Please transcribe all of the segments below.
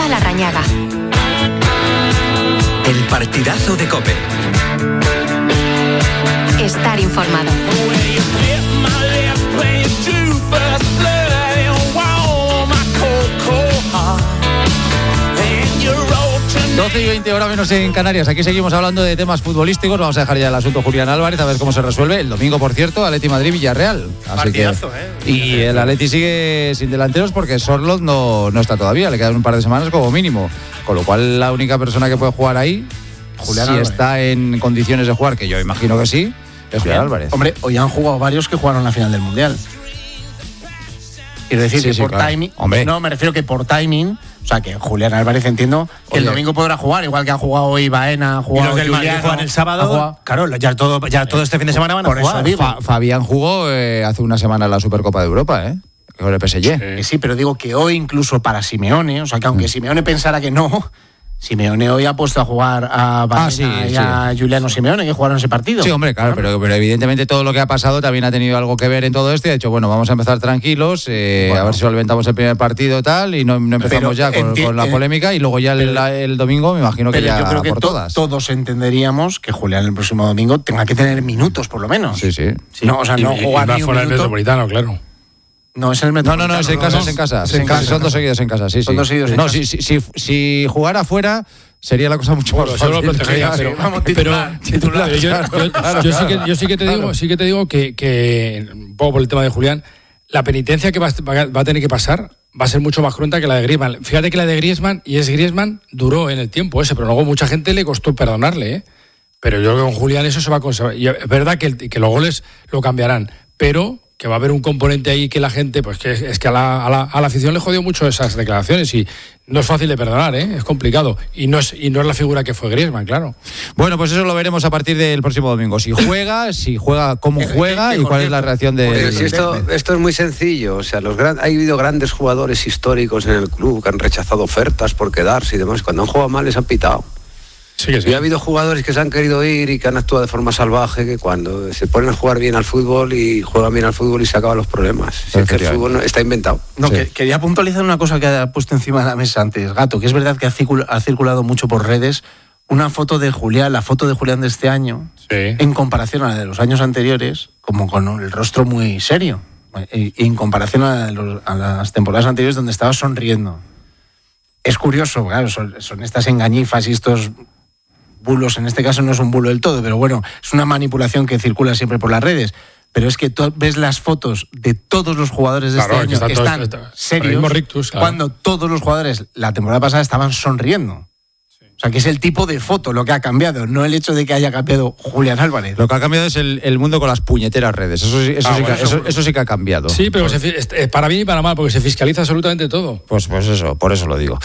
Rafa Larrañaga. El partidazo de COPE. Estar informado. 12:20 horas menos en Canarias. Aquí seguimos hablando de temas futbolísticos. Vamos a dejar ya el asunto Julián Álvarez, a ver cómo se resuelve. El domingo, por cierto, Atleti Madrid-Villarreal. Partidazo, Y el Atleti sigue sin delanteros porque Sorloth no está todavía. Le quedan un par de semanas como mínimo. Con lo cual, la única persona que puede jugar ahí, Julián Álvarez, está en condiciones de jugar, que yo imagino que sí, es Julián Álvarez. Hombre, hoy han jugado varios que jugaron la final del Mundial. Quiero decir que por timing. Hombre. No, me refiero que por timing. O sea, que Julián Álvarez entiendo que el domingo podrá jugar, igual que ha jugado hoy Baena, ha jugado. Y los del Madrid juegan el sábado. Claro, ya todo este fin de semana van a jugar. Por eso Fabián jugó hace una semana en la Supercopa de Europa, con el PSG. Sí, pero digo que hoy incluso para Simeone, o sea, que aunque Simeone pensara que no, Simeone hoy ha puesto a jugar a Baena y a Giuliano Simeone, que jugaron ese partido. Sí, hombre, claro, pero evidentemente todo lo que ha pasado también ha tenido algo que ver en todo esto. Y ha dicho, bueno, vamos a empezar tranquilos, a ver si solventamos el primer partido tal, y no empezamos ya con la polémica, y luego ya el domingo me imagino que ya yo creo que por todas. Todos entenderíamos que Julián el próximo domingo tenga que tener minutos, por lo menos. Sí. No, o sea, no jugar ni un fuera minuto. del Metropolitano, claro. No, es el Metropolitano. No, es en casa. Son dos seguidos en casa, sí. Son dos seguidos en casa. Si jugara afuera sería la cosa mucho más fácil. Yo sí que te digo que un poco por el tema de Julián, la penitencia que va a tener que pasar va a ser mucho más cruenta que la de Griezmann. Fíjate que la de Griezmann duró en el tiempo ese, pero luego mucha gente le costó perdonarle, Pero yo creo que con Julián eso se va a conservar. Y es verdad que los goles lo cambiarán, pero que va a haber un componente ahí que la gente, pues que es que a la afición le jodió mucho esas declaraciones, y no es fácil de perdonar, es complicado, y no es la figura que fue Griezmann, claro. Bueno, pues eso lo veremos a partir del próximo domingo. Si juega, cómo juega y cuál es la reacción de... Si esto es muy sencillo, o sea, ha habido grandes jugadores históricos en el club que han rechazado ofertas por quedarse y demás, cuando han jugado mal les han pitado. Sí. Y ha habido jugadores que se han querido ir y que han actuado de forma salvaje, que cuando se ponen a jugar bien al fútbol y juegan bien al fútbol y se acaban los problemas. Si es que el fútbol está inventado. No, quería puntualizar una cosa que ha puesto encima de la mesa antes, Gato, que es verdad que ha circulado mucho por redes una foto de Julián, la foto de Julián de este año, en comparación a la de los años anteriores, como con el rostro muy serio, en comparación a las temporadas anteriores donde estaba sonriendo. Es curioso, claro, son estas engañifas y estos bulos. En este caso no es un bulo del todo, pero bueno, es una manipulación que circula siempre por las redes. Pero es que ves las fotos de todos los jugadores de este año que están serios, rictus, cuando todos los jugadores la temporada pasada estaban sonriendo. O sea, que es el tipo de foto lo que ha cambiado, no el hecho de que haya cambiado Julián Álvarez. Lo que ha cambiado es el mundo con las puñeteras redes. Eso sí que ha cambiado. Sí, pero para bien y para mal, porque se fiscaliza absolutamente todo. Pues eso, por eso lo digo.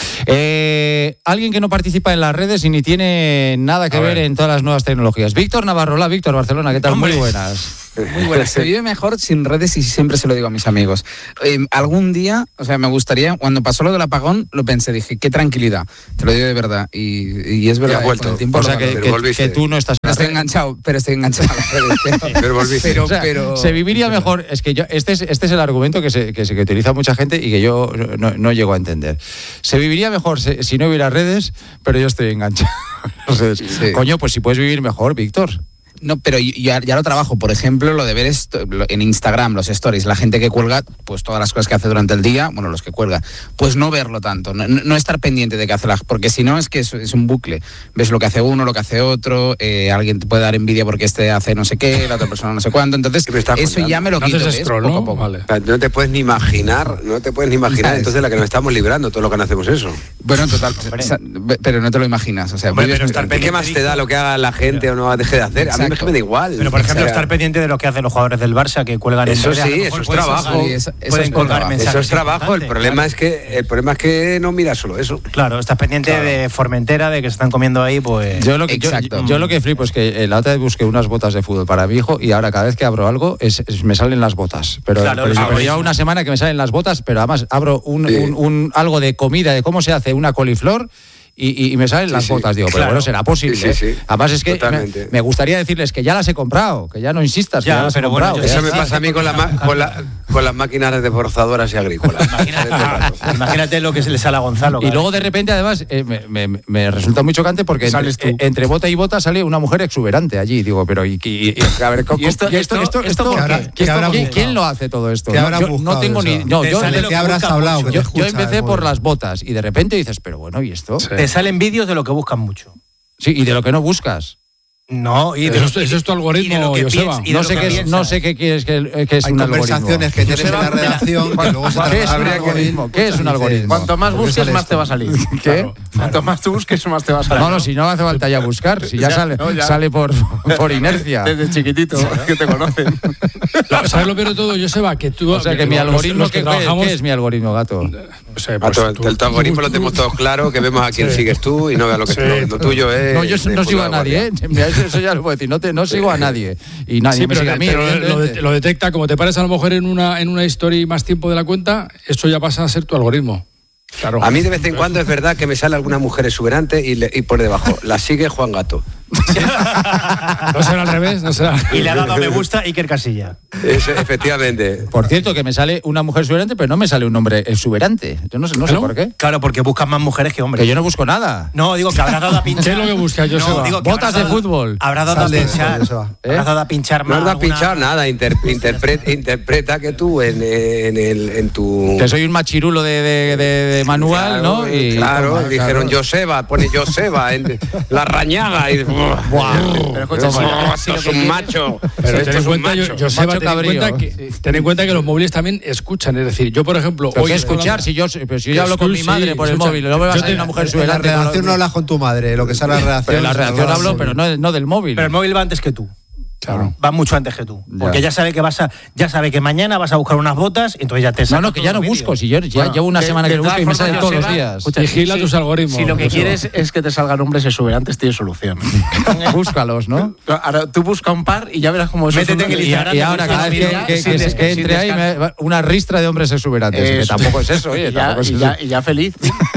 Alguien que no participa en las redes y ni tiene nada que ver en todas las nuevas tecnologías. Víctor Navarro, hola Víctor, Barcelona, ¿qué tal? Hombre. Muy buenas. Muy buenas. Se vive mejor sin redes, y siempre se lo digo a mis amigos. Algún día, o sea, me gustaría, cuando pasó lo del apagón, lo pensé, dije, qué tranquilidad. Te lo digo de verdad. Y es verdad, con el tiempo. O sea, que tú no estás... Estoy enganchado a las redes. Pero volviste. Pero se viviría mejor. Es que este es el argumento que utiliza mucha gente y que yo no llego a entender. Se viviría mejor si no hubiera redes, pero yo estoy enganchado. Sí. Coño, pues si puedes vivir mejor, Víctor. No, pero ya lo trabajo. Por ejemplo, lo de ver en Instagram, los stories, la gente que cuelga, pues todas las cosas que hace durante el día, bueno, los que cuelga, pues no verlo tanto, no estar pendiente de qué hace porque si no es que es un bucle. Ves lo que hace uno, lo que hace otro, alguien te puede dar envidia porque hace no sé qué, la otra persona no sé cuánto, entonces eso ya me lo quito, poco a poco. Vale. No te puedes ni imaginar, entonces la que nos estamos librando, todo lo que no hacemos eso. Bueno, total, pero no te lo imaginas, o sea, ¿qué más te da lo que haga la gente o no deje de hacer? A mí me da igual. Pero por ejemplo, estar pendiente de lo que hacen los jugadores del Barça, que cuelgan en eso sí, eso es trabajo. Pueden colgar mensajes. Eso es trabajo. El problema es que no miras solo eso. Claro, estás pendiente de Formentera, de que se están comiendo ahí, pues. Yo lo que flipo es que la otra vez busqué unas botas de fútbol para mi hijo y ahora cada vez que abro algo me salen las botas. Pero lleva una semana que me salen las botas, pero además abro un algo de comida, de cómo se hace una coliflor. y me salen las botas. Digo, pero bueno, será posible. Sí. Además es que me gustaría decirles que ya las he comprado, que ya no insistas, que ya las he comprado. Bueno, eso me pasa a mí con las máquinas desbrozadoras y agrícolas. Imagínate lo que se le sale a Gonzalo. Y luego de repente, además, me resulta muy chocante porque entre bota y bota sale una mujer exuberante allí. Digo, pero a ver, ¿quién lo hace todo esto? Yo no tengo ni... No, yo empecé por las botas y de repente dices, pero bueno, ¿y esto? Te salen vídeos de lo que buscan mucho. Sí, y de lo que no buscas. No, y eso es tu algoritmo, Joseba. No sé qué quieres que es un algoritmo. Hay conversaciones que tienes en la redacción que luego se ¿Qué es un algoritmo? Cuanto más busques, más te va a salir. ¿Qué? Cuanto más tú busques, más te va a salir. No, si no hace falta ya buscar, si ya sale por inercia. Desde chiquitito, que te conocen. ¿Sabes lo peor de todo, Joseba? Que tú... O sea, que mi algoritmo, ¿qué es mi algoritmo, Gato? Tu algoritmo lo tenemos todos claro, que vemos a quién sigues tú y no veas lo que lo tuyo es... No, yo no sigo a nadie, ¿eh? Eso ya lo puedo decir, no sigo a nadie. Y nadie me sigue a mí. Pero lo detecta, como te pares a lo mejor en una story más tiempo de la cuenta, eso ya pasa a ser tu algoritmo. Claro. A mí de vez en cuando es verdad que me sale alguna mujer exuberante y por debajo, la sigue Juan Gato. No será al revés, no será. Y le ha dado me gusta Iker Casilla. Efectivamente. Por cierto, que me sale una mujer exuberante, pero no me sale un hombre exuberante. Yo no sé por qué. Claro, porque buscan más mujeres que hombres. Que yo no busco nada. No, digo que habrá dado a pinchar. ¿Qué es lo que buscas, Joseba? Botas de fútbol. Habrá dado a pinchar. Habrá dado a pinchar más. No has dado a pinchar nada. Interpreta que tú en tu... Que soy un machirulo de manual, claro, ¿no? Y claro, dijeron Joseba, pone Joseba en la rañaga y... Pero escucha, esto es un macho. Pero Esto es un macho. Joseba, ten en cuenta que los móviles también escuchan. Es decir, yo, por ejemplo... Hoy escuchar, si yo hablo con mi madre por el móvil, no me vas a salir una mujer exuberante. En la redacción no hablas con tu madre, lo que sale en la redacción. En la redacción hablo, pero no del móvil. Pero el móvil va antes que tú. Claro. Va mucho antes que tú. Porque ya sabe que mañana vas a buscar unas botas y entonces ya te saca. No, que ya no busco. Si yo ya llevo una semana que lo busco y me salen todos los días. Vigila tus algoritmos. Si lo que quieres es que te salgan hombres exuberantes, tienes solución. Búscalos, ¿no? Ahora tú busca un par y ya verás cómo es. Métete en el Instagram. Y ahora cada vez que entre ahí, una ristra de hombres exuberantes. Que tampoco es eso, oye. Y ya feliz.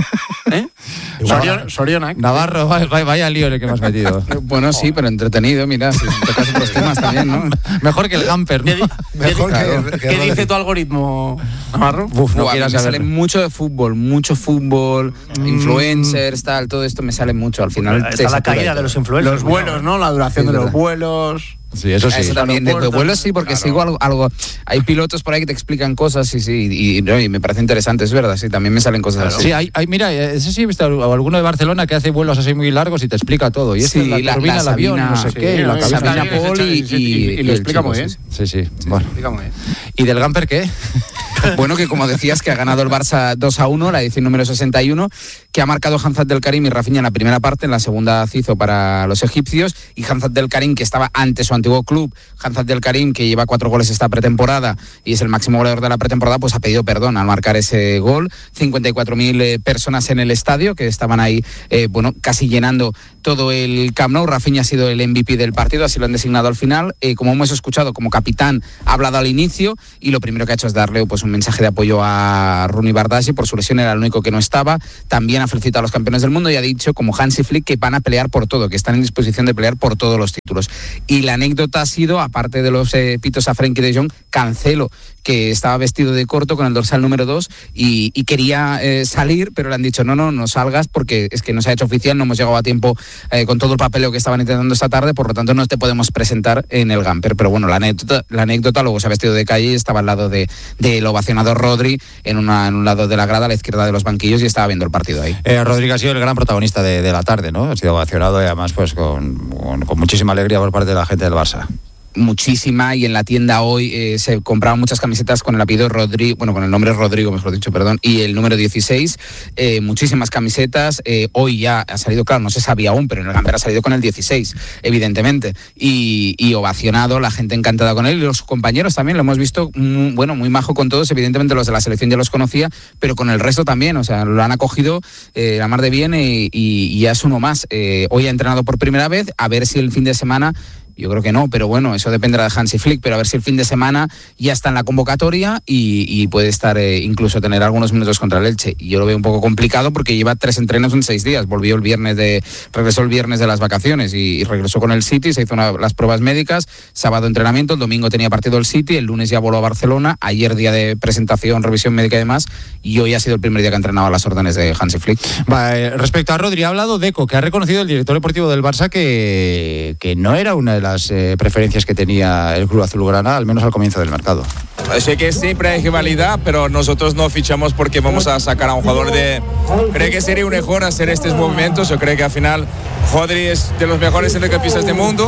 Sorionak. Navarro, vaya lío en el que me has metido. Bueno, sí, pero entretenido, mira, si tocas otros temas también, ¿no? Mejor que el Gamper, ¿no? ¿Qué dice tu algoritmo, Navarro? No quieras me saber. sale mucho fútbol, influencers, tal, todo esto me sale mucho al final. Está la caída de los influencers. Los vuelos, ¿no? La duración de los vuelos. Sí, eso sí. Eso también, de vuelos sí, porque sigo algo. Hay pilotos por ahí que te explican cosas y me parece interesante, es verdad, sí, también me salen cosas así. Sí, mira, ese sí he visto alguno de Barcelona que hace vuelos así muy largos y te explica todo. Y sí, la turbina, el avión, no sé qué, y la Sabina Paul y lo explica muy bien. Sí. Bueno. ¿Y del Gamper qué? Bueno, que como decías, que ha ganado el Barça 2-1, la edición número 61, que ha marcado Hamzat Del Karim y Rafinha en la primera parte, en la segunda hizo para los egipcios, y Hamzat Del Karim, que estaba ante su antiguo club, Hamzat Del Karim, que lleva 4 goles esta pretemporada y es el máximo goleador de la pretemporada, pues ha pedido perdón al marcar ese gol. 54.000 personas en el estadio, que estaban ahí, casi llenando todo el Camp Nou. Rafinha ha sido el MVP del partido, así lo han designado al final. Como hemos escuchado, como capitán ha hablado al inicio y lo primero que ha hecho es darle pues un mensaje de apoyo a Rooney Bardghji, por su lesión, era el único que no estaba. También ha felicitado a los campeones del mundo y ha dicho, como Hansi Flick, que van a pelear por todo, que están en disposición de pelear por todos los títulos. Y la anécdota ha sido, aparte de los pitos a Frenkie de Jong, Cancelo, que estaba vestido de corto con el dorsal número 2 y quería salir, pero le han dicho no salgas porque es que no se ha hecho oficial, no hemos llegado a tiempo con todo el papeleo que estaban intentando esta tarde, por lo tanto no te podemos presentar en el Gamper. Pero bueno, la anécdota luego se ha vestido de calle y estaba al lado del ovacionado Rodri en un lado de la grada, a la izquierda de los banquillos, y estaba viendo el partido ahí. Rodri ha sido el gran protagonista de la tarde, ¿no? Ha sido ovacionado y además pues con muchísima alegría por parte de la gente del Barça. Muchísima, y en la tienda hoy se compraban muchas camisetas con el apellido Rodrigo, con el nombre Rodrigo, mejor dicho, perdón, y el número 16, muchísimas camisetas. Hoy ya ha salido, claro, no se sabía aún, pero en el Gamper ha salido con el 16, evidentemente, y ovacionado, la gente encantada con él, y los compañeros también, lo hemos visto, muy majo con todos, evidentemente los de la selección ya los conocía, pero con el resto también, o sea, lo han acogido la mar de bien y ya es uno más. Hoy ha entrenado por primera vez, a ver si el fin de semana Yo creo que no, pero bueno, eso dependerá de Hansi Flick, pero a ver si el fin de semana ya está en la convocatoria y puede estar incluso tener algunos minutos contra el Elche. Y yo lo veo un poco complicado porque lleva 3 entrenos en 6 días. Regresó el viernes de las vacaciones y regresó con el City, se hizo las pruebas médicas, sábado entrenamiento, el domingo tenía partido el City, el lunes ya voló a Barcelona, ayer día de presentación, revisión médica y demás, y hoy ha sido el primer día que ha entrenado a las órdenes de Hansi Flick. Respecto a Rodri, ha hablado Deco, que ha reconocido el director deportivo del Barça que no era una de las preferencias que tenía el club azulgrana, al menos al comienzo del mercado. Sé que siempre hay rivalidad, pero nosotros no fichamos porque vamos a sacar a un jugador Creo que sería un error hacer estos movimientos. Yo creo que al final Rodri es de los mejores centrocampistas del mundo.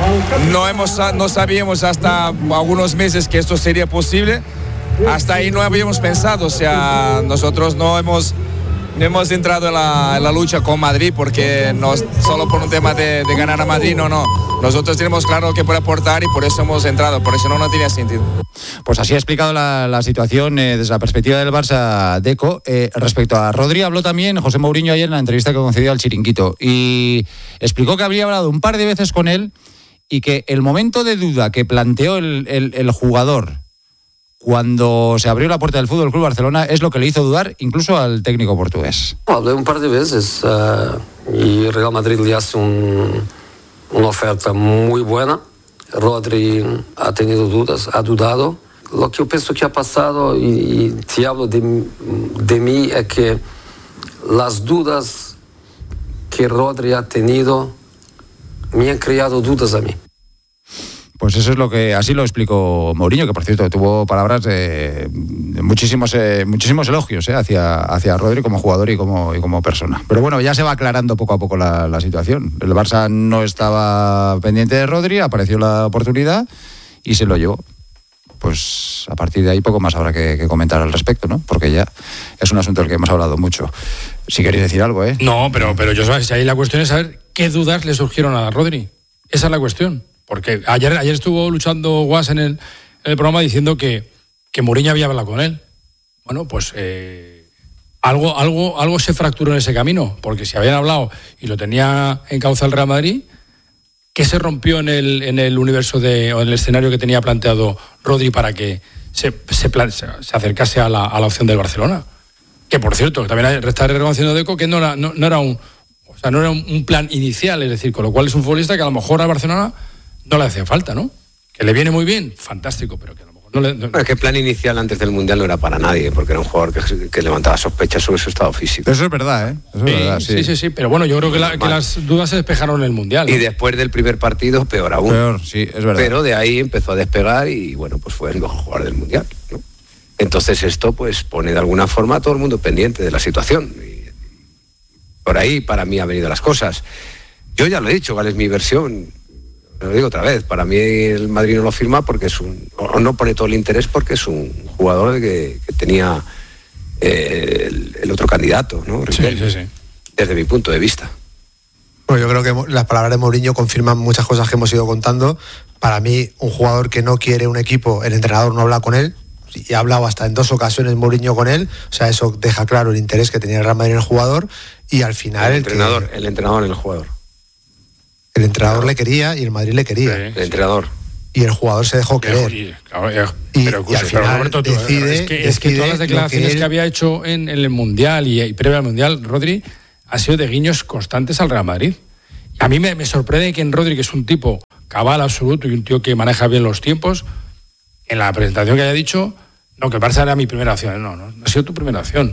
No sabíamos hasta algunos meses que esto sería posible. Hasta ahí no habíamos pensado. O sea, nosotros no hemos entrado en la lucha con Madrid porque no solo por un tema de ganar a Madrid, no. Nosotros tenemos claro que puede aportar y por eso hemos entrado, por eso no tenía sentido. Pues así ha explicado la situación desde la perspectiva del Barça, Deco. Respecto a Rodri, habló también José Mourinho ayer en la entrevista que concedió al Chiringuito y explicó que habría hablado un par de veces con él y que el momento de duda que planteó el jugador cuando se abrió la puerta del Fútbol Club Barcelona es lo que le hizo dudar incluso al técnico portugués. Hablé un par de veces y Real Madrid le hace una oferta muy buena. Rodri ha tenido dudas, ha dudado. Lo que yo pienso que ha pasado, y te hablo de mí, es que las dudas que Rodri ha tenido me han creado dudas a mí. Pues eso es así lo explicó Mourinho, que por cierto tuvo palabras de muchísimos elogios hacia Rodri como jugador y como persona. Pero bueno, ya se va aclarando poco a poco la situación. El Barça no estaba pendiente de Rodri, apareció la oportunidad y se lo llevó. Pues a partir de ahí poco más habrá que comentar al respecto, ¿no? Porque ya es un asunto del que hemos hablado mucho. Si queréis decir algo, ¿eh? No, pero yo sabes, ahí la cuestión es saber qué dudas le surgieron a Rodri. Esa es la cuestión. Porque ayer estuvo luchando Guas en el programa diciendo que Mourinho había hablado con él. Bueno, pues algo se fracturó en ese camino, porque si habían hablado y lo tenía encauzado el Real Madrid, ¿qué se rompió en el universo o en el escenario que tenía planteado Rodri para que se acercase a la opción del Barcelona? Que por cierto, también está reconociendo Deco que no era un plan inicial, es decir, con lo cual es un futbolista que a lo mejor a Barcelona no le hacía falta, ¿no? Que le viene muy bien, fantástico, pero que a lo mejor no le... Bueno, es que el plan inicial antes del Mundial no era para nadie, porque era un jugador que levantaba sospechas sobre su estado físico. Eso es verdad, ¿eh? Eso es verdad, sí, pero bueno, yo creo que las dudas se despejaron en el Mundial, ¿no? Y después del primer partido, peor aún. Peor, sí, es verdad. Pero de ahí empezó a despegar y bueno, pues fue el mejor jugador del Mundial, ¿no? Entonces esto pues pone de alguna forma a todo el mundo pendiente de la situación. Y por ahí para mí han venido las cosas. Yo ya lo he dicho, ¿cuál es mi versión? Lo digo otra vez, para mí el Madrid no lo firma porque no pone todo el interés porque es un jugador que tenía el otro candidato, ¿no? Sí. Desde mi punto de vista. Bueno, yo creo que las palabras de Mourinho confirman muchas cosas que hemos ido contando. Para mí, un jugador que no quiere un equipo, el entrenador no habla con él, y ha hablado hasta en 2 ocasiones Mourinho con él, o sea, eso deja claro el interés que tenía el Real Madrid en el jugador, y al final... El entrenador en el jugador. El entrenador le quería y el Madrid le quería. Sí. El entrenador. Y el jugador se dejó querer. Y al final Roberto, decide es que todas las declaraciones que había hecho en el Mundial y previo al Mundial, Rodri, ha sido de guiños constantes al Real Madrid. A mí me sorprende que en Rodri, que es un tipo cabal absoluto y un tío que maneja bien los tiempos, en la presentación que haya dicho, no, que el Barça era mi primera opción. No ha sido tu primera opción.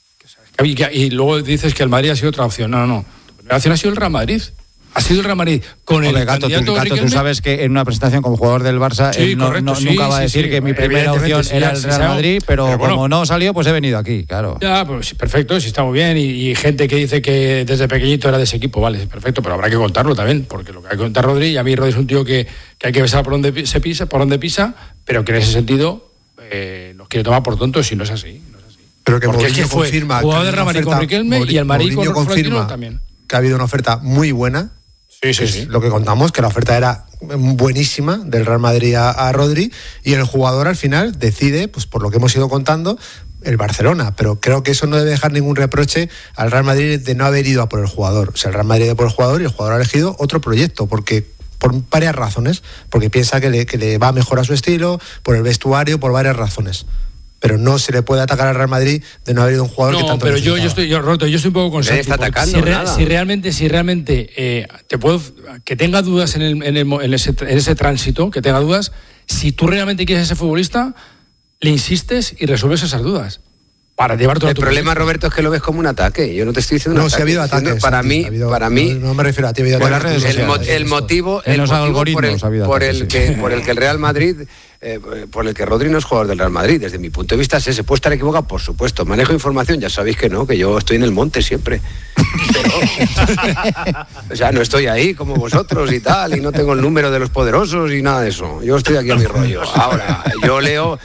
Y luego dices que el Madrid ha sido otra opción. No. Tu primera opción ha sido el Real Madrid. Ha sido el Real Madrid con el candidato Gato, tú sabes que en una presentación como jugador del Barça nunca va a decir que mi primera opción era el Real Madrid, pero como no salió, pues he venido aquí, claro. Ya, pues perfecto, sí está muy bien, y gente que dice que desde pequeñito era de ese equipo, vale, perfecto, pero habrá que contarlo también, porque lo que hay que contar Rodri, y a mí Rodri es un tío que hay que besar por donde pisa, pero que en ese sentido nos quiere tomar por tontos si no es así. Pero que porque Mourinho confirma jugador de Real Madrid con Riquelme y el Madrid con Florentino también. Que ha habido una oferta muy buena. Sí. Lo que contamos, que la oferta era buenísima del Real Madrid a Rodri, y el jugador al final decide, pues por lo que hemos ido contando, el Barcelona, pero creo que eso no debe dejar ningún reproche al Real Madrid de no haber ido a por el jugador. O sea, el Real Madrid ha ido por el jugador y el jugador ha elegido otro proyecto, porque por varias razones, porque piensa que le va mejor a su estilo, por el vestuario, por varias razones. Pero no se le puede atacar al Real Madrid de no haber ido un jugador que tanto pero yo necesitaba. estoy un poco con Santi. Está atacando, Si realmente te puedo que tenga dudas en ese tránsito, que tenga dudas, si tú realmente quieres a ese futbolista, le insistes y resuelves esas dudas. Para llevar todo el problema, Roberto, es que lo ves como un ataque. Yo no te estoy diciendo un ataque. No, si ha habido ataques. Para mí, no me refiero a ti. el motivo por el que el Real Madrid, por el que Rodri no es jugador del Real Madrid, desde mi punto de vista es ese. ¿Puede estar equivocado? Por supuesto. Manejo información, ya sabéis que no, que yo estoy en el monte siempre. Pero, o sea, no estoy ahí como vosotros y tal, y no tengo el número de los poderosos y nada de eso. Yo estoy aquí a mi rollo. Ahora, yo leo,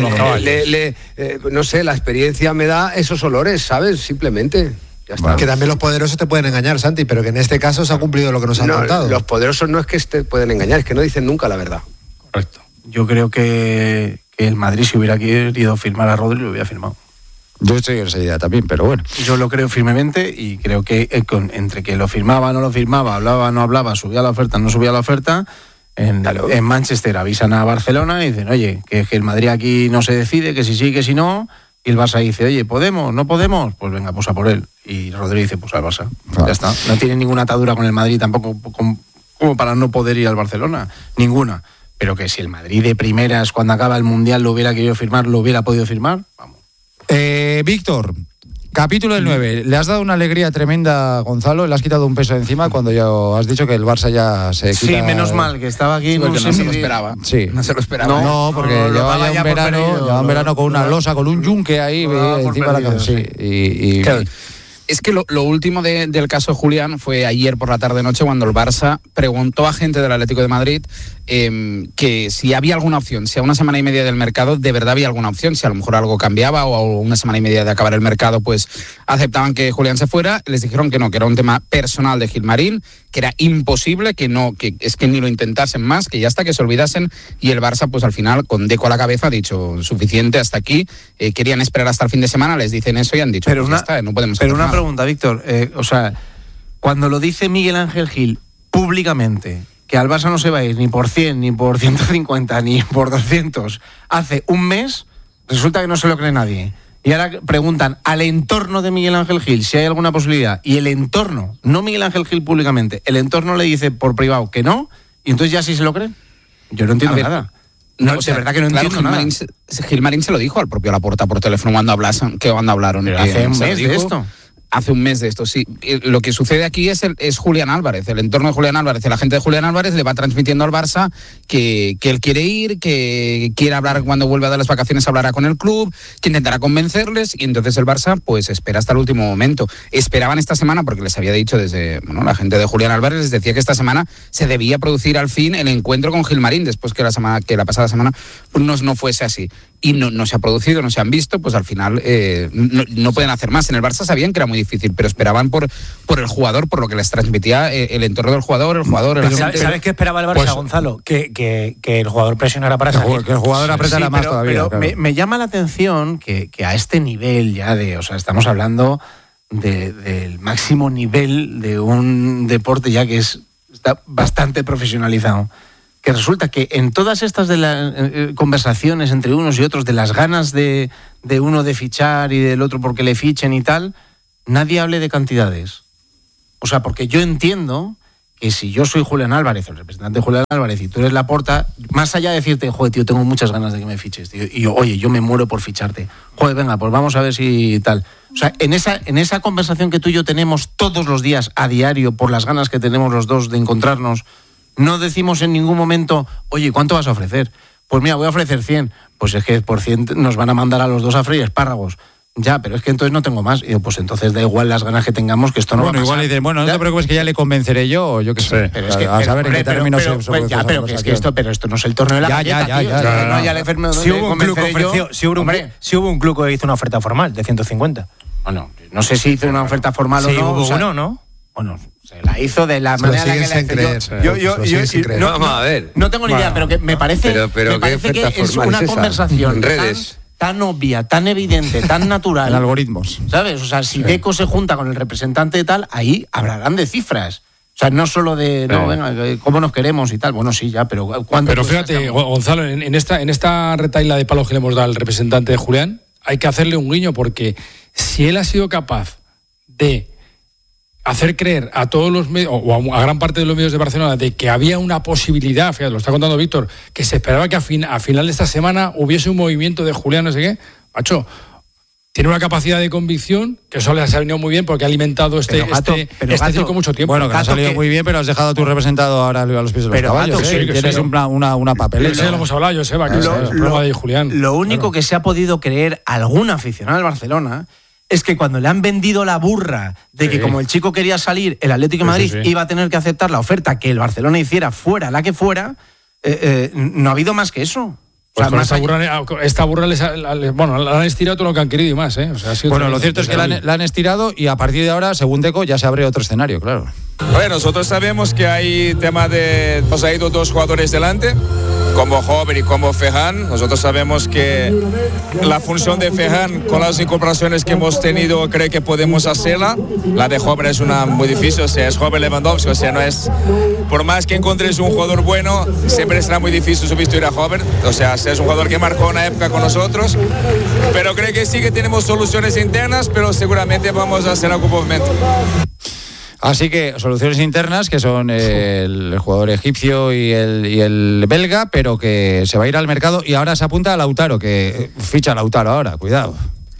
no sé, la experiencia me da esos olores, ¿sabes? Simplemente. Ya está. Que también los poderosos te pueden engañar, Santi, pero que en este caso se ha cumplido lo que nos han contado. Los poderosos no es que te pueden engañar, es que no dicen nunca la verdad. Correcto. Yo creo que el Madrid, si hubiera querido firmar a Rodri, lo hubiera firmado. Yo estoy en esa idea también, pero bueno. Yo lo creo firmemente y creo que entre que lo firmaba, no lo firmaba, hablaba, no hablaba, subía la oferta, no subía la oferta, en Manchester avisan a Barcelona y dicen, oye, que el Madrid aquí no se decide, que si sí, que si no, y el Barça dice, oye, ¿podemos? ¿No podemos? Pues venga, pues a por él. Y Rodri dice, pues al Barça. Ya está. No tiene ninguna atadura con el Madrid tampoco como para no poder ir al Barcelona. Ninguna. Pero que si el Madrid de primeras, cuando acaba el Mundial, lo hubiera querido firmar, lo hubiera podido firmar, vamos. Víctor, capítulo del 9. Le has dado una alegría tremenda a Gonzalo, le has quitado un peso de encima cuando ya has dicho que el Barça ya se quita. Sí, menos mal que estaba aquí. Sí, porque no se lo esperaba. Sí. No se lo esperaba. No, porque llevaba ya un verano con una losa, con un yunque ahí encima de la cabeza. Sí. Claro. Es que lo último del caso de Julián fue ayer por la tarde-noche cuando el Barça preguntó a gente del Atlético de Madrid que si había alguna opción, si a una semana y media del mercado de verdad había alguna opción, si a lo mejor algo cambiaba o a una semana y media de acabar el mercado pues aceptaban que Julián se fuera. Les dijeron que no, que era un tema personal de Gilmarín, que era imposible, que es que ni lo intentasen más, que ya hasta que se olvidasen, y el Barça pues al final con Deco a la cabeza ha dicho suficiente, hasta aquí. Querían esperar hasta el fin de semana, les dicen eso y han dicho pero pues ya está, no podemos hacer pero una nada. Pregunta, Víctor, o sea, cuando lo dice Miguel Ángel Gil públicamente, que al Barça no se va a ir ni por 100, ni por 150, ni por 200, hace un mes, resulta que no se lo cree nadie. Y ahora preguntan al entorno de Miguel Ángel Gil si hay alguna posibilidad, y el entorno, no Miguel Ángel Gil públicamente, el entorno le dice por privado que no, y entonces ya sí se lo creen. Yo no entiendo nada. No, o sea, de verdad que no entiendo nada. Gilmarín se lo dijo al propio Laporta por teléfono cuando hablaron. Pero hace un mes de esto. Hace un mes de esto, sí. Lo que sucede aquí es Julián Álvarez, el entorno de Julián Álvarez, el agente de Julián Álvarez le va transmitiendo al Barça que él quiere ir, que quiere hablar cuando vuelva de las vacaciones, hablará con el club, que intentará convencerles, y entonces el Barça pues espera hasta el último momento. Esperaban esta semana, porque les había dicho desde, la gente de Julián Álvarez les decía que esta semana se debía producir al fin el encuentro con Gilmarín, después que la pasada semana pues no fuese así. Y no se ha producido, no se han visto, pues al final no pueden hacer más. En el Barça sabían que era muy difícil, pero esperaban por el jugador, por lo que les transmitía el entorno del jugador, el ¿Sabes qué esperaba el Barça, Gonzalo? Que el jugador presionara para salir. Que el jugador apretara más todavía. Pero claro. me llama la atención que a este nivel ya o sea, estamos hablando del máximo nivel de un deporte ya que está bastante profesionalizado. Que resulta que en todas estas conversaciones entre unos y otros de las ganas de uno de fichar y del otro porque le fichen y tal, nadie hable de cantidades. O sea, porque yo entiendo que si yo soy Julián Álvarez, el representante de Julián Álvarez, y tú eres Laporta, más allá de decirte, joder, tío, tengo muchas ganas de que me fiches, tío, y yo, oye, yo me muero por ficharte. Joder, venga, pues vamos a ver si tal. O sea, en esa conversación que tú y yo tenemos todos los días, a diario, por las ganas que tenemos los dos de encontrarnos, no decimos en ningún momento, oye, ¿cuánto vas a ofrecer? Pues mira, voy a ofrecer 100. Pues es que por 100 nos van a mandar a los dos a freír espárragos. Ya, pero es que entonces no tengo más. Y digo, pues entonces da igual las ganas que tengamos, que esto no va a pasar. Igual dicen, no te preocupes que ya le convenceré yo, o yo qué sé. Pero es que, a saber en qué términos pero esto no es el torneo de la galleta, tío. Si hubo un club que hizo una oferta formal de 150. Bueno, no sé si hizo una oferta formal o no. Hubo uno, ¿no? Bueno, se la hizo de la manera en la que la Vamos a ver. No tengo ni idea, pero que me parece que es una conversación en redes tan obvia, tan evidente, tan natural. En algoritmos. ¿Sabes? O sea, si Deco se junta con el representante de tal, ahí hablarán de cifras. O sea, no solo de, venga, cómo nos queremos y tal. Bueno, sí, ya, pero ¿cuánto? Pero fíjate, Gonzalo, en esta retahíla de palos que le hemos dado al representante de Julián, hay que hacerle un guiño, porque si él ha sido capaz de hacer creer a todos los medios, o a gran parte de los medios de Barcelona, de que había una posibilidad, fíjate, lo está contando Víctor, que se esperaba que a final de esta semana hubiese un movimiento de Julián, no sé qué, macho, tiene una capacidad de convicción que eso le ha venido muy bien, porque ha alimentado este circo mucho tiempo. Bueno, que ha salido muy bien, pero has dejado a tu representado ahora a los pies de los caballos. Sí, tienes una papelera. Sí, lo hemos hablado, Joseba, que es el problema de Julián. Lo único que se ha podido creer algún aficionado del Barcelona es que cuando le han vendido la burra de que como el chico quería salir, el Atlético de Madrid iba a tener que aceptar la oferta que el Barcelona hiciera, fuera la que fuera, no ha habido más que eso. Pues esta burra la han estirado todo lo que han querido y más, ¿eh? O sea, bueno, lo cierto es que la han estirado y a partir de ahora, según Deco, ya se abre otro escenario, claro. Bueno, nosotros sabemos que hay tema de... Nos ha ido 2 jugadores delante, como Hover y como Ferran. Nosotros sabemos que la función de Ferran, con las incorporaciones que hemos tenido, creo que podemos hacerla. La de Hover es una muy difícil, o sea, es Hover Lewandowski, o sea, no es... Por más que encontres un jugador bueno, siempre será muy difícil sustituir a Hover. O sea, es un jugador que marcó una época con nosotros. Pero creo que sí que tenemos soluciones internas, pero seguramente vamos a hacer algún movimiento. Así que soluciones internas, que son el jugador egipcio y el belga, pero que se va a ir al mercado y ahora se apunta a Lautaro, que ficha a Lautaro ahora, cuidado.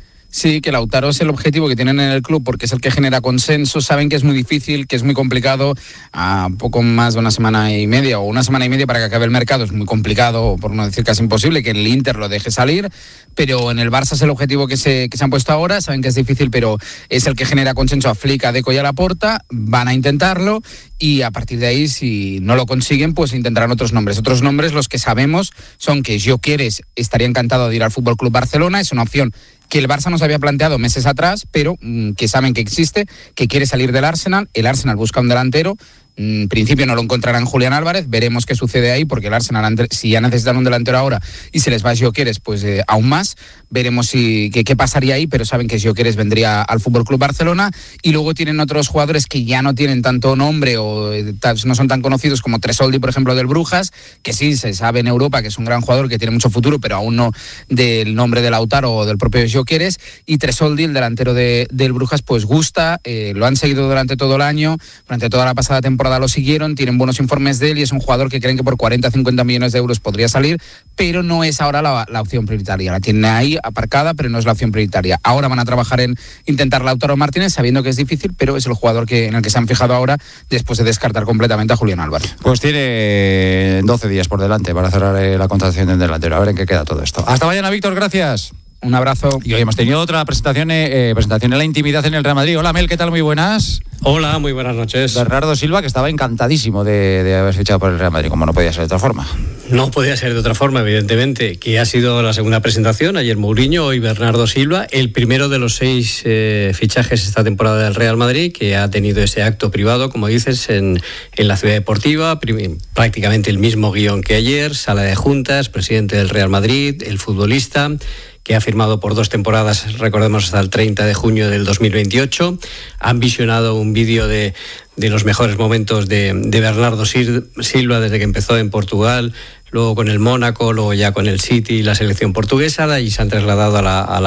Sí, que Lautaro es el objetivo que tienen en el club porque es el que genera consenso. Saben que es muy difícil, que es muy complicado. A poco más de una semana y media para que acabe el mercado es muy complicado, por no decir casi imposible, que el Inter lo deje salir. Pero en el Barça es el objetivo que se han puesto ahora. Saben que es difícil, pero es el que genera consenso a Flick, a Deco y a Laporta. Van a intentarlo y a partir de ahí, si no lo consiguen, pues intentarán otros nombres. Otros nombres, los que sabemos, son que Gyökeres estaría encantado de ir al Fútbol Club Barcelona. Es una opción que el Barça nos había planteado meses atrás, pero que saben que existe, que quiere salir del Arsenal. El Arsenal busca un delantero. En principio no lo encontrarán Julián Álvarez, veremos qué sucede ahí, porque el Arsenal, si ya necesitan un delantero ahora y se les va Gyökeres, pues aún más, veremos qué pasaría ahí, pero saben que Gyökeres vendría al Fútbol Club Barcelona. Y luego tienen otros jugadores que ya no tienen tanto nombre o no son tan conocidos, como Tresoldi, por ejemplo, del Brujas, que sí se sabe en Europa que es un gran jugador, que tiene mucho futuro, pero aún no del nombre de Lautaro o del propio Gyökeres. Y Tresoldi, el delantero del Brujas, pues gusta, lo han seguido durante todo el año, durante toda la pasada temporada lo siguieron, tienen buenos informes de él y es un jugador que creen que por 40-50 millones de euros podría salir, pero no es ahora la opción prioritaria. La tienen ahí aparcada, pero no es la opción prioritaria. Ahora van a trabajar en intentar Lautaro Martínez, sabiendo que es difícil, pero es el jugador en el que se han fijado ahora después de descartar completamente a Julián Álvarez. Pues tiene 12 días por delante para cerrar la contratación del delantero. A ver en qué queda todo esto. Hasta mañana, Víctor, gracias. Un abrazo. Y hoy hemos tenido otra presentación en la intimidad en el Real Madrid. Hola, Mel, ¿qué tal? Muy buenas. Hola, muy buenas noches. Bernardo Silva, que estaba encantadísimo de haber fichado por el Real Madrid, como no podía ser de otra forma. No podía ser de otra forma, evidentemente, que ha sido la segunda presentación, ayer Mourinho, hoy Bernardo Silva, el primero de los 6 fichajes esta temporada del Real Madrid, que ha tenido ese acto privado, como dices, en la ciudad deportiva, prácticamente el mismo guión que ayer, sala de juntas, presidente del Real Madrid, el futbolista, que ha firmado por 2 temporadas, recordemos, hasta el 30 de junio del 2028. Han visionado un vídeo de los mejores momentos de Bernardo Silva desde que empezó en Portugal, luego con el Mónaco, luego ya con el City y la selección portuguesa, y se han trasladado a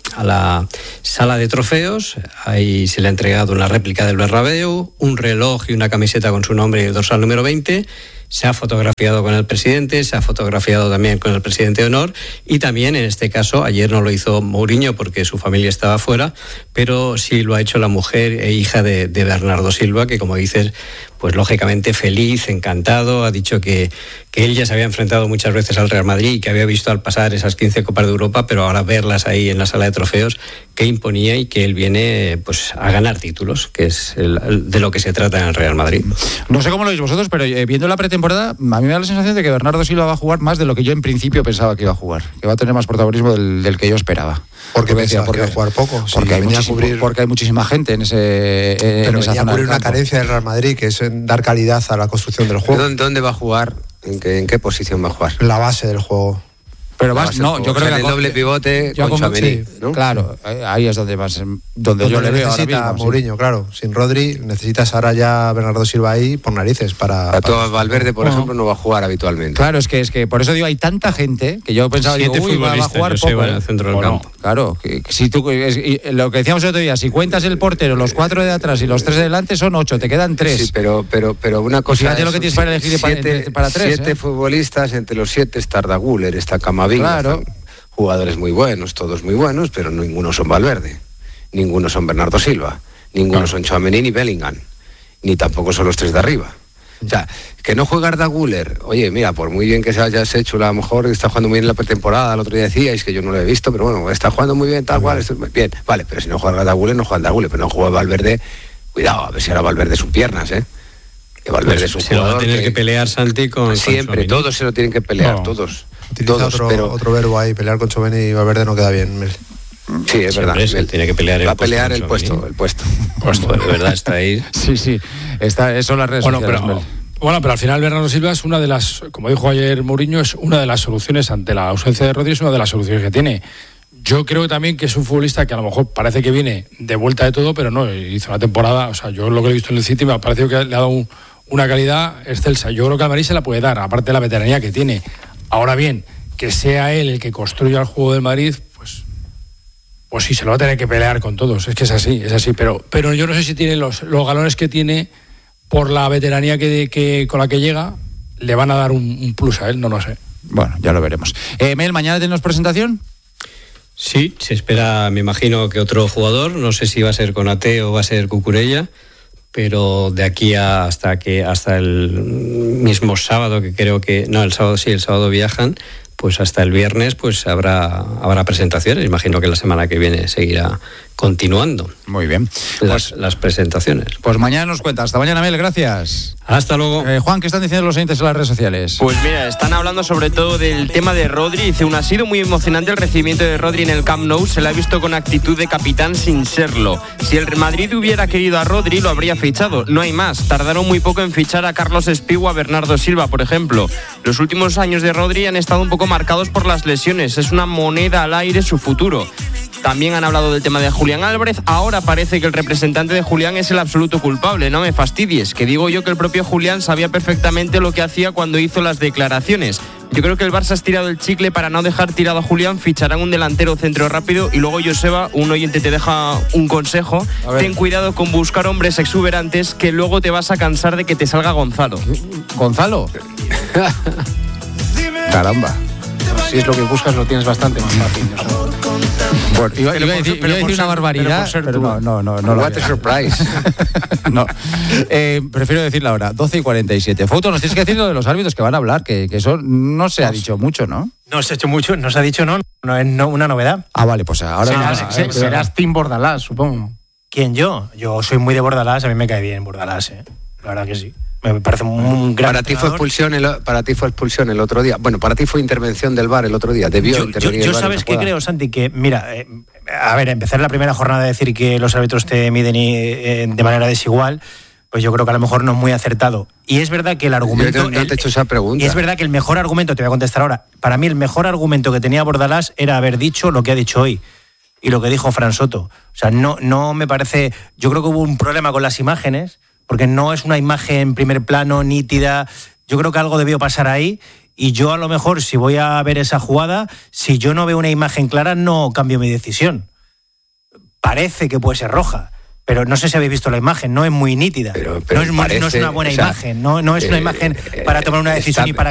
la sala de trofeos. Ahí se le ha entregado una réplica del Bernabéu, un reloj y una camiseta con su nombre y el dorsal número 20. Se ha fotografiado con el presidente, se ha fotografiado también con el presidente de honor y también, en este caso, ayer no lo hizo Mourinho porque su familia estaba fuera, pero sí lo ha hecho la mujer e hija de Bernardo Silva, que, como dices, pues lógicamente feliz, encantado. Ha dicho que él ya se había enfrentado muchas veces al Real Madrid y que había visto al pasar esas 15 Copas de Europa, pero ahora verlas ahí en la sala de trofeos, que imponía, y que él viene pues a ganar títulos, que es de lo que se trata en el Real Madrid. No sé cómo lo veis vosotros, pero viendo la pretemporada, a mí me da la sensación de que Bernardo Silva va a jugar más de lo que yo en principio pensaba que iba a jugar, que va a tener más protagonismo del que yo esperaba. Porque pensaba que iba a jugar poco. Porque hay muchísima gente en ese pero en esa venía a zona cubrir del una carencia del Real Madrid, que es dar calidad a la construcción del juego. ¿Dónde va a jugar? ¿En qué posición va a jugar? La base del juego. Pero más, no, yo creo que el doble pivote con Tchouaméni, ¿no? Claro, ahí es donde más, donde yo le veo ahora necesita mismo. Mourinho, claro. Sin Rodri necesitas ahora ya a Bernardo Silva ahí por narices para Valverde, por ejemplo, no va a jugar habitualmente. Claro, es que por eso digo, hay tanta gente que yo pensaba, digo, va a jugar poco. En el centro del campo. Claro, que si tú, lo que decíamos el otro día, si cuentas el portero, los 4 de atrás y los 3 de delante son 8, te quedan 3. Sí, pero una cosa. Fíjate lo que tienes para elegir para 3. 7 futbolistas, entre los 7 está Arda Güler, está Camavinga. Claro. Jugadores muy buenos, todos muy buenos, pero ninguno son Valverde, ninguno son Bernardo Silva, ninguno son Tchouaméni ni Bellingham, ni tampoco son los 3 de arriba. O sea, que no juega Arda Güler, oye, mira, por muy bien que se hayas hecho, a lo mejor está jugando muy bien en la pretemporada, el otro día decíais que yo no lo he visto, pero bueno, está jugando muy bien, tal cual, bien, vale, pero si no juega Arda Güler, no juega Arda Güler, pero no juega Valverde, cuidado, a ver si ahora Valverde sus piernas, que Valverde es un se jugador va a tener que pelear Santi con siempre, todos se lo tienen que pelear, todos. otro verbo ahí, pelear con Tchouaméni y Valverde no queda bien. Sí, es verdad. Él tiene que pelear va a pelear el puesto. De verdad está ahí. Sí, está, son las redes sociales. Pero al final Bernardo Silva es una de las, como dijo ayer Mourinho, es una de las soluciones ante la ausencia de Rodri, es una de las soluciones que tiene. Yo creo también que es un futbolista que a lo mejor parece que viene de vuelta de todo, pero no, hizo una temporada, o sea, yo lo que he visto en el City me ha parecido que le ha dado una calidad excelsa. Yo creo que al Madrid se la puede dar, aparte de la veteranía que tiene. Ahora bien, que sea él el que construya el juego del Madrid, pues sí, se lo va a tener que pelear con todos. Es que es así, pero yo no sé si tiene los galones que tiene por la veteranía que con la que llega, le van a dar un plus a él, no lo sé. Bueno, ya lo veremos. Mel, ¿mañana tenemos presentación? Sí, se espera, me imagino, que otro jugador, no sé si va a ser Konaté o va a ser Cucurella, pero de aquí hasta el mismo sábado, que creo que no, el sábado viajan, pues hasta el viernes pues habrá presentaciones. Imagino que la semana que viene seguirá continuando. Muy bien. Las presentaciones. Pues mañana nos cuentas. Hasta mañana, Mel, gracias. Hasta luego. Juan, ¿qué están diciendo los oyentes en las redes sociales? Pues mira, están hablando sobre todo del tema de Rodri. Dice, ha sido muy emocionante el recibimiento de Rodri en el Camp Nou. Se le ha visto con actitud de capitán sin serlo. Si el Madrid hubiera querido a Rodri, lo habría fichado. No hay más. Tardaron muy poco en fichar a Carlos Espí o a Bernardo Silva, por ejemplo. Los últimos años de Rodri han estado un poco marcados por las lesiones. Es una moneda al aire su futuro. También han hablado del tema de Julián Álvarez. Ahora parece que el representante de Julián es el absoluto culpable. No me fastidies, que digo yo que el propio Julián sabía perfectamente lo que hacía cuando hizo las declaraciones. Yo creo que el Barça ha estirado el chicle para no dejar tirado a Julián. Ficharán un delantero centro rápido. Y luego, Joseba, un oyente te deja un consejo. Ten cuidado con buscar hombres exuberantes, que luego te vas a cansar de que te salga Gonzalo. ¿Gonzalo? Caramba. Si es lo que buscas, lo tienes bastante más fácil. Bueno, iba a decir una barbaridad, pero no. What a surprise. No. Prefiero decirla ahora, 12:47. Fouto, nos tienes que decir lo de los árbitros que van a hablar, que eso no se ha dicho mucho, ¿no? No se ha hecho mucho, no se ha dicho no es una novedad. Ah, vale, pues ahora... Serás Team Bordalás, supongo. ¿Quién, yo? Yo soy muy de Bordalás, a mí me cae bien Bordalás, La verdad que sí. Me parece un gran para ti fue expulsión el otro día. Bueno, para ti fue intervención del VAR el otro día. Yo sabes qué creo, Santi, que mira, a ver, empezar la primera jornada a decir que los árbitros te miden de manera desigual, pues yo creo que a lo mejor no es muy acertado. Y es verdad que el argumento... No te he hecho esa pregunta. Y es verdad que el mejor argumento, te voy a contestar ahora, para mí el mejor argumento que tenía Bordalás era haber dicho lo que ha dicho hoy y lo que dijo Fran Soto. O sea, no me parece... Yo creo que hubo un problema con las imágenes, porque no es una imagen en primer plano nítida. Yo creo que algo debió pasar ahí, y yo a lo mejor, si voy a ver esa jugada, si yo no veo una imagen clara, no cambio mi decisión. Parece que puede ser roja, pero no sé si habéis visto la imagen, no es muy nítida. Pero no es una buena imagen, no es una imagen para tomar una decisión y para